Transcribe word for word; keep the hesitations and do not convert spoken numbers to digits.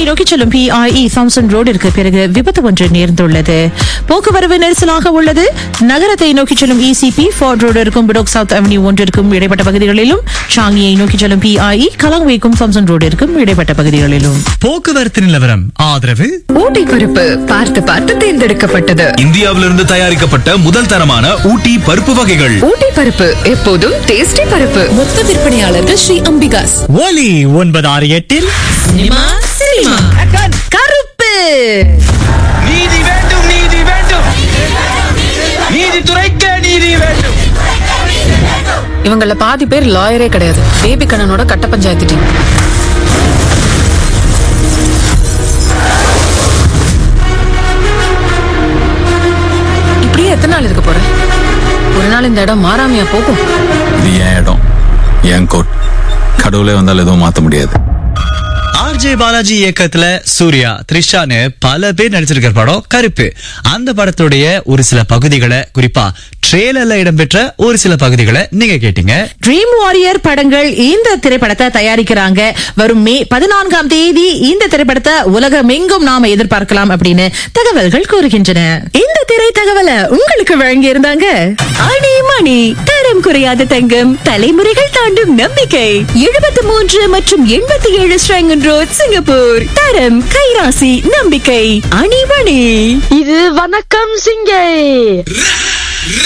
நோக்கி செல்லும் PIE Thomson ரோடிற்கு பிறகு விபத்து ஒன்று நேர்ந்துள்ளது. போக்குவரவு நெரிசலாக உள்ளது. நகரத்தை நோக்கி செல்லும் இசிபி ஃபோர்ட் ரோடிற்கும் பிடோக் சவுத் அவென்யூ ஒன்றிற்கும் இடைப்பட்ட பகுதிகளிலும், சாங்கியை நோக்கி செல்லும் பிஐஇ கலாங்வேக்கும் தாம்சன் ரோடிற்கும் இடைப்பட்ட பகுதிகளிலும். போக்குவரத்து நிலவரம் ஆதரவு ஊட்டி பருப்பு பார்த்து பார்த்து தேர்ந்தெடுக்கப்பட்டது. இந்தியாவிலிருந்து தயாரிக்கப்பட்ட முதல் தரமான ஊட்டி பருப்பு வகைகள். ஊட்டி பருப்பு எப்போதும் டேஸ்டி பருப்பு. மொத்த விற்பனையாளர்கள் ஸ்ரீ அம்பிகாஸ். ஒலி ஒன்பது ஆறு எட்டில் சினிமா சினிமா கருப்பு. நீதி வேண்டும், நீதி வேண்டும், நீதித்துறைக்கு நீதி வேண்டும். இவங்கள பாதி பேர் லாயரே கிடையாது. பேபி கண்ணனோட கட்ட பஞ்சாயத்து டீம். இப்படியே எத்தனை நாள் இருக்க போற? ஒரு நாள் இந்த இடம் மாறாமையா போகும்? இது என் இடம், என் கோட். கடவுளே வந்தால் எதுவும் மாத்த முடியாது. ஆர்ஜே பாலாஜி இயக்கத்துல சூர்யா, த்ரிஷான்னு பல பேர் நடிச்சிருக்கிற படம் கருப்பு. அந்த படத்துடைய ஒரு சில பகுதிகளை, குறிப்பா ட்ரெய்லர்ல இடம்பெற்ற ஒரு சில பகுதிகளை நீங்க கேட்டீங்க. ட்ரீம் வாரியர் படங்கள் இந்த திரைப்படத்தை தயாரிக்கிறாங்க. வரும் மே பதினான்காம் தேதி இந்த திரைப்படத்தை உலகமெங்கும் நாம எதிர்பார்க்கலாம் அப்படின்னு தகவல்கள் கூறுகின்றன. இந்த திரை தகவலை உங்களுக்கு வழங்கி இருந்தாங்க அணி மணி. தரம் குறையாத தங்கம், தலைமுறைகள் தாண்டும் நம்பிக்கை. எழுபத்தி மூன்று மற்றும் எண்பத்தி ஏழு ஸ்ரங்கன் ரோட், சிங்கப்பூர். தரம், கைராசி, நம்பிக்கை. அணி மணி. இது வணக்கம் சிங்கை.